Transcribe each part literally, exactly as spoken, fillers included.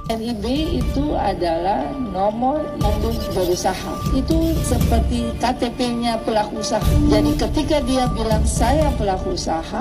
N I B itu adalah nomor induk berusaha. Itu seperti K T P-nya pelaku usaha. Jadi ketika dia bilang saya pelaku usaha.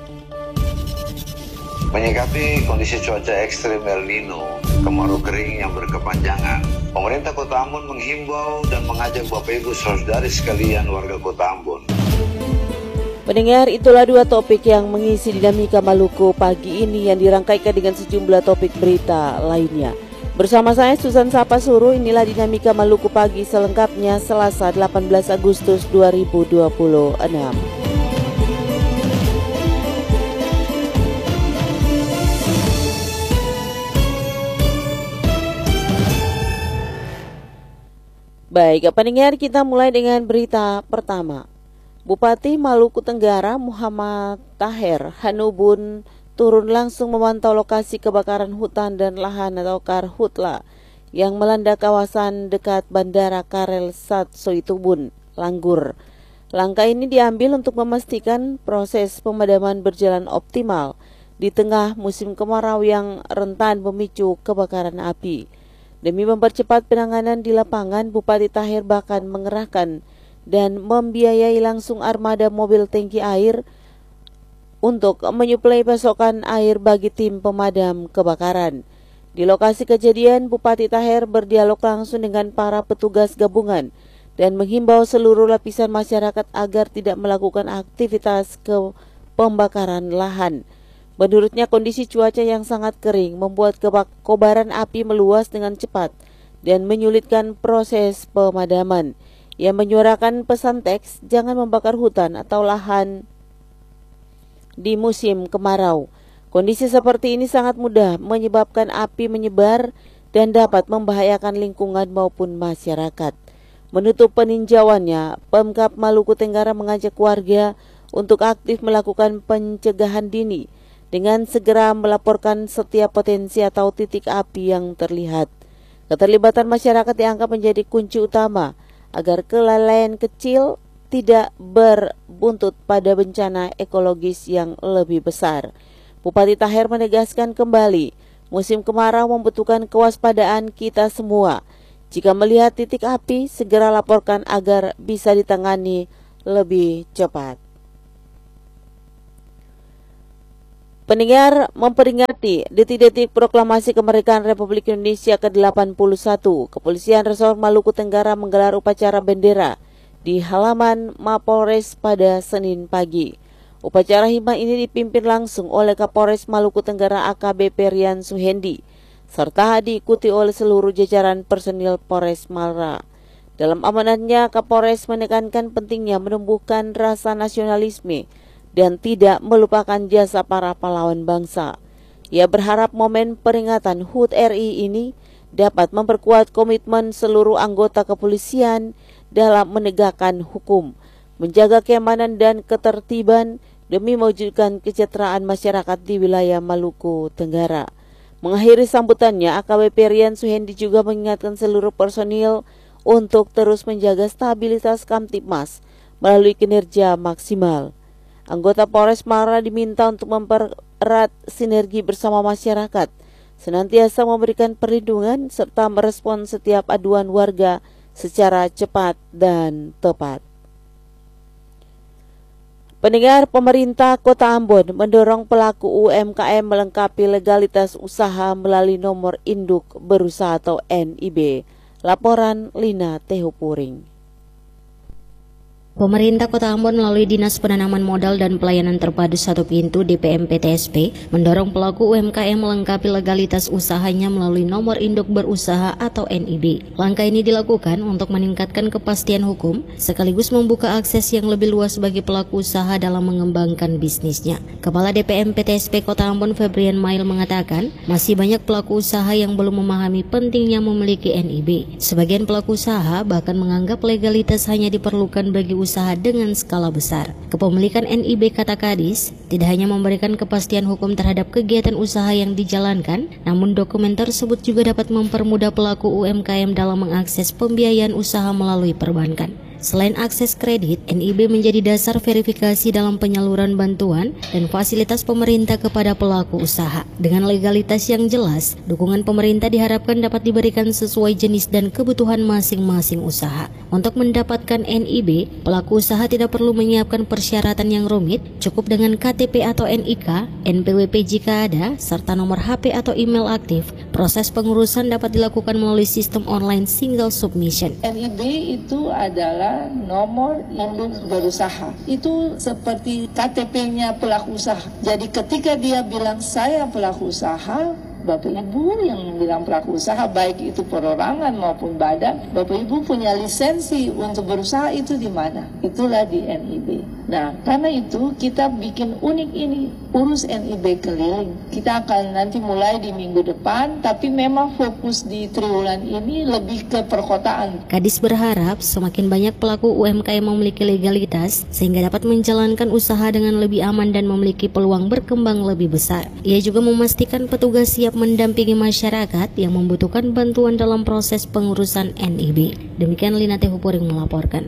Menyikapi kondisi cuaca ekstrim El Nino, kemarau kering yang berkepanjangan, pemerintah Kota Ambon menghimbau dan mengajak Bapak Ibu saudari sekalian warga Kota Ambon. Pendengar, itulah dua topik yang mengisi dinamika Maluku pagi ini yang dirangkaikan dengan sejumlah topik berita lainnya. Bersama saya Susan Sapasuru, inilah dinamika Maluku pagi selengkapnya Selasa delapan belas Agustus dua ribu dua puluh enam. Baik, pendengar, kita mulai dengan berita pertama. Bupati Maluku Tenggara Muhammad Taher Hanubun turun langsung memantau lokasi kebakaran hutan dan lahan atau karhutla yang melanda kawasan dekat Bandara Karel Sat Soitubun, Langgur. Langkah ini diambil untuk memastikan proses pemadaman berjalan optimal di tengah musim kemarau yang rentan memicu kebakaran api. Demi mempercepat penanganan di lapangan, Bupati Taher bahkan mengerahkan dan membiayai langsung armada mobil tangki air untuk menyuplai pasokan air bagi tim pemadam kebakaran. Di lokasi kejadian, Bupati Taher berdialog langsung dengan para petugas gabungan dan menghimbau seluruh lapisan masyarakat agar tidak melakukan aktivitas ke pembakaran lahan. Menurutnya, kondisi cuaca yang sangat kering membuat kobaran api meluas dengan cepat dan menyulitkan proses pemadaman. Ia menyuarakan pesan teks jangan membakar hutan atau lahan di musim kemarau. Kondisi seperti ini sangat mudah menyebabkan api menyebar dan dapat membahayakan lingkungan maupun masyarakat. Menutup peninjauannya, Pemkab Maluku Tenggara mengajak warga untuk aktif melakukan pencegahan dini dengan segera melaporkan setiap potensi atau titik api yang terlihat. Keterlibatan masyarakat dianggap menjadi kunci utama agar kelalaian kecil tidak berbuntut pada bencana ekologis yang lebih besar. Bupati Taher menegaskan kembali, musim kemarau membutuhkan kewaspadaan kita semua. Jika melihat titik api, segera laporkan agar bisa ditangani lebih cepat. Pendengar, memperingati detik-detik proklamasi kemerdekaan Republik Indonesia ke delapan puluh satu, Kepolisian Resor Maluku Tenggara menggelar upacara bendera di halaman Mapolres pada Senin pagi. Upacara hima ini dipimpin langsung oleh Kapolres Maluku Tenggara A K B P Rian Suhendi, serta diikuti oleh seluruh jajaran personil Polres Malra. Dalam amanatnya, Kapolres menekankan pentingnya menumbuhkan rasa nasionalisme dan tidak melupakan jasa para pahlawan bangsa. Ia berharap momen peringatan H U T R I ini dapat memperkuat komitmen seluruh anggota kepolisian dalam menegakkan hukum, menjaga keamanan dan ketertiban demi mewujudkan kesejahteraan masyarakat di wilayah Maluku Tenggara. Mengakhiri sambutannya, A K B P Rian Suhendi juga mengingatkan seluruh personil untuk terus menjaga stabilitas Kamtibmas melalui kinerja maksimal. Anggota Polres Malra diminta untuk mempererat sinergi bersama masyarakat, senantiasa memberikan perlindungan serta merespon setiap aduan warga secara cepat dan tepat. Pendengar, pemerintah Kota Ambon mendorong pelaku U M K M melengkapi legalitas usaha melalui nomor induk berusaha atau N I B. Laporan Lina Tehupuring. Pemerintah Kota Ambon melalui Dinas Penanaman Modal dan Pelayanan Terpadu Satu Pintu D P M P T S P mendorong pelaku U M K M melengkapi legalitas usahanya melalui nomor induk berusaha atau N I B. Langkah ini dilakukan untuk meningkatkan kepastian hukum sekaligus membuka akses yang lebih luas bagi pelaku usaha dalam mengembangkan bisnisnya. Kepala D P M P T S P Kota Ambon Febrian Mail mengatakan masih banyak pelaku usaha yang belum memahami pentingnya memiliki N I B. Sebagian pelaku usaha bahkan menganggap legalitas hanya diperlukan bagi usaha dengan skala besar. Kepemilikan N I B, kata Kadis, tidak hanya memberikan kepastian hukum terhadap kegiatan usaha yang dijalankan, namun dokumen tersebut juga dapat mempermudah pelaku U M K M dalam mengakses pembiayaan usaha melalui perbankan. Selain akses kredit, N I B menjadi dasar verifikasi dalam penyaluran bantuan dan fasilitas pemerintah kepada pelaku usaha. Dengan legalitas yang jelas, dukungan pemerintah diharapkan dapat diberikan sesuai jenis dan kebutuhan masing-masing usaha. Untuk mendapatkan N I B, pelaku usaha tidak perlu menyiapkan persyaratan yang rumit, cukup dengan K T P atau N I K, N P W P jika ada, serta nomor H P atau email aktif. Proses pengurusan dapat dilakukan melalui sistem online single submission. N I B itu adalah nomor induk berusaha. Itu seperti K T P-nya pelaku usaha. Jadi ketika dia bilang saya pelaku usaha, Bapak Ibu yang bilang pelaku usaha, baik itu perorangan maupun badan, Bapak Ibu punya lisensi untuk berusaha itu di mana? Itulah di N I B. Nah, karena itu kita bikin unik ini, urus N I B keliling. Kita akan nanti mulai di minggu depan, tapi memang fokus di triwulan ini lebih ke perkotaan. Kadis berharap semakin banyak pelaku U M K M memiliki legalitas sehingga dapat menjalankan usaha dengan lebih aman dan memiliki peluang berkembang lebih besar. Ia juga memastikan petugas siap mendampingi masyarakat yang membutuhkan bantuan dalam proses pengurusan N I B. Demikian Lina Tehupuring melaporkan.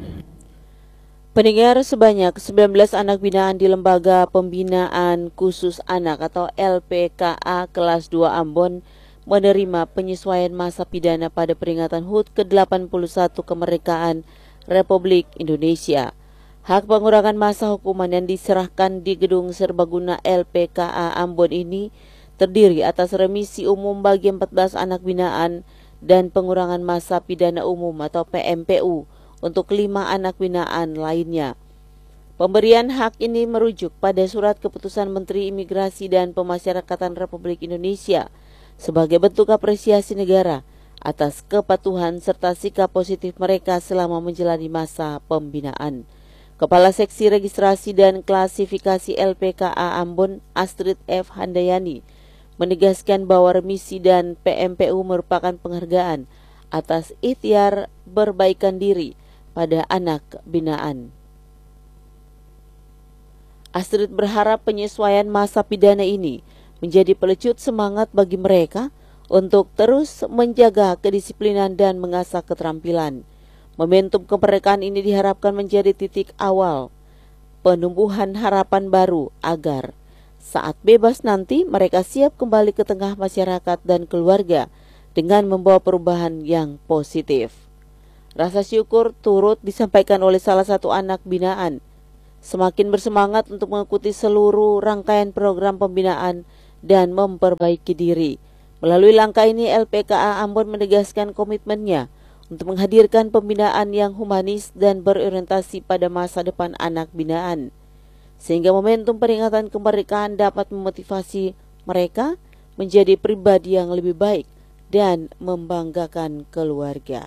Pendengar, sebanyak sembilan belas anak binaan di Lembaga Pembinaan Khusus Anak atau L P K A kelas dua Ambon menerima penyesuaian masa pidana pada peringatan H U T ke delapan puluh satu kemerdekaan Republik Indonesia. Hak pengurangan masa hukuman yang diserahkan di Gedung Serbaguna L P K A Ambon ini terdiri atas remisi umum bagi empat belas anak binaan dan pengurangan masa pidana umum atau P M P U untuk lima anak binaan lainnya. Pemberian hak ini merujuk pada surat keputusan Menteri Imigrasi dan Pemasyarakatan Republik Indonesia sebagai bentuk apresiasi negara atas kepatuhan serta sikap positif mereka selama menjalani masa pembinaan. Kepala Seksi Registrasi dan Klasifikasi L P K A Ambon, Astrid F. Handayani, menegaskan bahwa remisi dan P M P U merupakan penghargaan atas ikhtiar berbaikan diri pada anak binaan. Astrid berharap penyesuaian masa pidana ini menjadi pelecut semangat bagi mereka untuk terus menjaga kedisiplinan dan mengasah keterampilan. Momentum kemerdekaan ini diharapkan menjadi titik awal penumbuhan harapan baru agar saat bebas nanti mereka siap kembali ke tengah masyarakat dan keluarga dengan membawa perubahan yang positif. Rasa syukur turut disampaikan oleh salah satu anak binaan, semakin bersemangat untuk mengikuti seluruh rangkaian program pembinaan dan memperbaiki diri. Melalui langkah ini, L P K A Ambon menegaskan komitmennya untuk menghadirkan pembinaan yang humanis dan berorientasi pada masa depan anak binaan, sehingga momentum peringatan kemerdekaan dapat memotivasi mereka menjadi pribadi yang lebih baik dan membanggakan keluarga.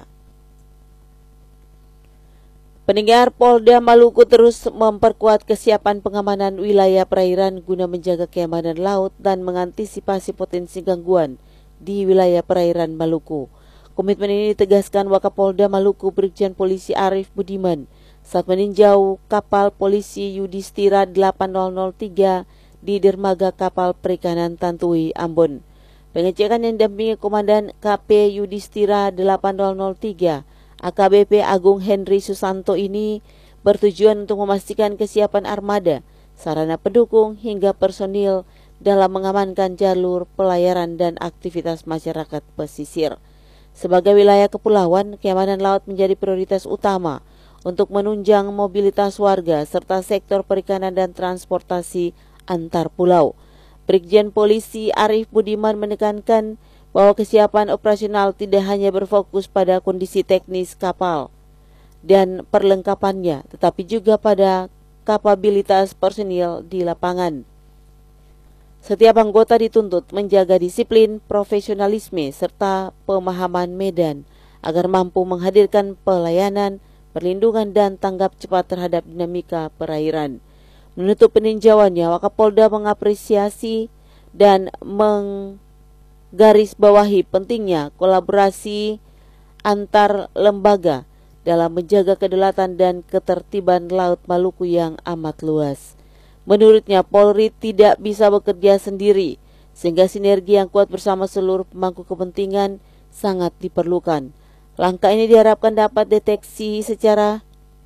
Pendengar, Polda Maluku terus memperkuat kesiapan pengamanan wilayah perairan guna menjaga keamanan laut dan mengantisipasi potensi gangguan di wilayah perairan Maluku. Komitmen ini ditegaskan Wakapolda Maluku Brigjen Polisi Arif Budiman saat meninjau kapal polisi Yudhistira delapan nol nol tiga di dermaga kapal perikanan Tantui, Ambon. Pengecekan yang didampingi Komandan K P Yudhistira delapan nol nol tiga A K B P Agung Henry Susanto ini bertujuan untuk memastikan kesiapan armada, sarana pendukung hingga personil dalam mengamankan jalur pelayaran dan aktivitas masyarakat pesisir. Sebagai wilayah kepulauan, keamanan laut menjadi prioritas utama untuk menunjang mobilitas warga serta sektor perikanan dan transportasi antar pulau. Brigjen Polisi Arif Budiman menekankan bahwa kesiapan operasional tidak hanya berfokus pada kondisi teknis kapal dan perlengkapannya, tetapi juga pada kapabilitas personil di lapangan. Setiap anggota dituntut menjaga disiplin, profesionalisme, serta pemahaman medan agar mampu menghadirkan pelayanan, perlindungan, dan tanggap cepat terhadap dinamika perairan. Menutup peninjauannya, Wakapolda mengapresiasi dan meng garis bawahi pentingnya kolaborasi antar lembaga dalam menjaga kedaulatan dan ketertiban Laut Maluku yang amat luas. Menurutnya, Polri tidak bisa bekerja sendiri, sehingga sinergi yang kuat bersama seluruh pemangku kepentingan sangat diperlukan. Langkah ini diharapkan dapat deteksi secara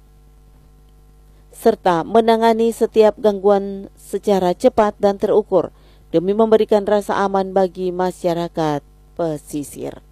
serta menangani setiap gangguan secara cepat dan terukur demi memberikan rasa aman bagi masyarakat pesisir.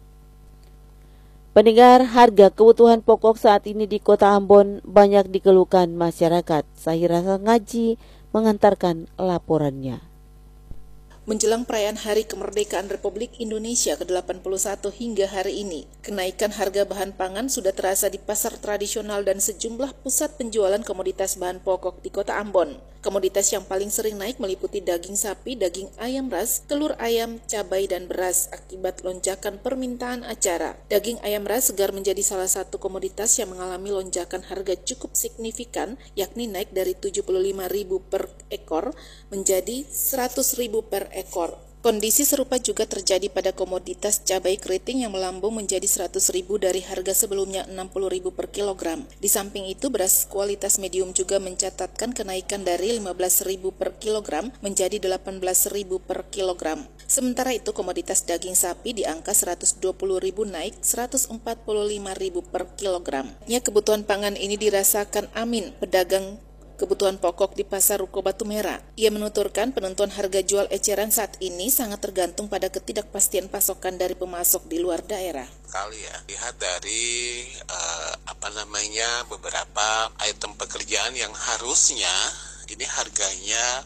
Pendengar, harga kebutuhan pokok saat ini di Kota Ambon banyak dikeluhkan masyarakat. Sahira Ngaji mengantarkan laporannya. Menjelang perayaan Hari Kemerdekaan Republik Indonesia ke delapan puluh satu hingga hari ini, kenaikan harga bahan pangan sudah terasa di pasar tradisional dan sejumlah pusat penjualan komoditas bahan pokok di Kota Ambon. Komoditas yang paling sering naik meliputi daging sapi, daging ayam ras, telur ayam, cabai, dan beras akibat lonjakan permintaan acara. Daging ayam ras segar menjadi salah satu komoditas yang mengalami lonjakan harga cukup signifikan, yakni naik dari tujuh puluh lima ribu per ekor menjadi seratus ribu per ekor. Kondisi serupa juga terjadi pada komoditas cabai keriting yang melambung menjadi seratus ribu dari harga sebelumnya enam puluh ribu per kilogram. Di samping itu, beras kualitas medium juga mencatatkan kenaikan dari lima belas ribu per kilogram menjadi delapan belas ribu per kilogram. Sementara itu, komoditas daging sapi di angka seratus dua puluh ribu naik seratus empat puluh lima ribu per kilogram. Ya, kebutuhan pangan ini dirasakan Amin, pedagang kebutuhan pokok di Pasar Ruko Batu Merah. Ia menuturkan penentuan harga jual eceran saat ini sangat tergantung pada ketidakpastian pasokan dari pemasok di luar daerah. Kali ya, lihat dari uh, apa namanya beberapa item pekerjaan yang harusnya ini harganya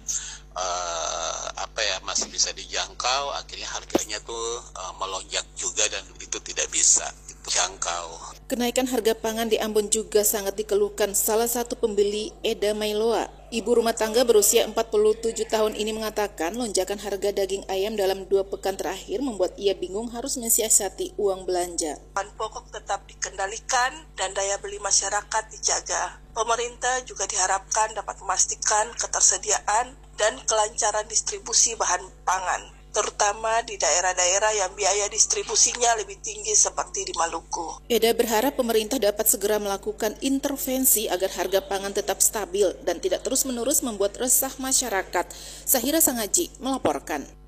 uh, apa ya masih bisa dijangkau, akhirnya harganya tuh uh, melonjak juga dan itu tidak bisa jangkau. Kenaikan harga pangan di Ambon juga sangat dikeluhkan salah satu pembeli, Eda Mailoa. Ibu rumah tangga berusia empat puluh tujuh tahun ini mengatakan lonjakan harga daging ayam dalam dua pekan terakhir membuat ia bingung harus mensiasati uang belanja. Bahan pokok tetap dikendalikan dan daya beli masyarakat dijaga. Pemerintah juga diharapkan dapat memastikan ketersediaan dan kelancaran distribusi bahan pangan, terutama di daerah-daerah yang biaya distribusinya lebih tinggi seperti di Maluku. Eda berharap pemerintah dapat segera melakukan intervensi agar harga pangan tetap stabil dan tidak terus-menerus membuat resah masyarakat. Sahira Sangaji melaporkan.